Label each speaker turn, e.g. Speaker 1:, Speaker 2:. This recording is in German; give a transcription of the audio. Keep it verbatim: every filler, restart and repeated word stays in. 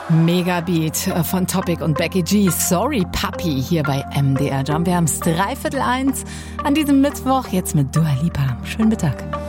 Speaker 1: Megabeat von Topic und Becky G. Sorry Papi hier bei M D R Jump. Wir haben es dreiviertel eins an diesem Mittwoch jetzt mit Dua Lipa. Schönen Mittag.